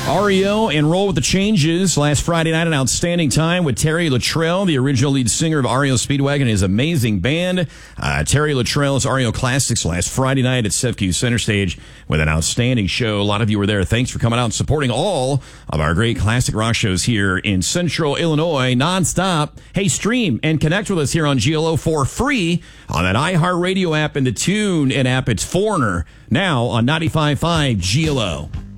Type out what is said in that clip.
REO and Roll with the Changes. Last Friday night, an outstanding time with Terry Luttrell, the original lead singer of REO Speedwagon and his amazing band. Terry Luttrell's REO Classics last Friday night at Sefke Center Stage with an outstanding show. A lot of you were there. Thanks for coming out and supporting all of our great classic rock shows here in Central Illinois, nonstop. Hey, stream and connect with us here on GLO for free on that iHeartRadio app and the TuneIn app. It's Foreigner now on 95.5 GLO.